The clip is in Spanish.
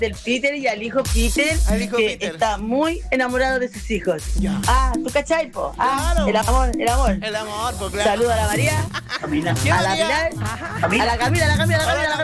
del Peter y al hijo Peter, Al hijo que Peter. está muy enamorado de sus hijos. Ya. Ah, ¿tú cachai, po? Ah, Claro. el amor, el amor. El amor, pues claro. Saludo a la María, ¿Qué a la María? Pilar, a la Camila, a la Camila, a la Camila, a la Camila.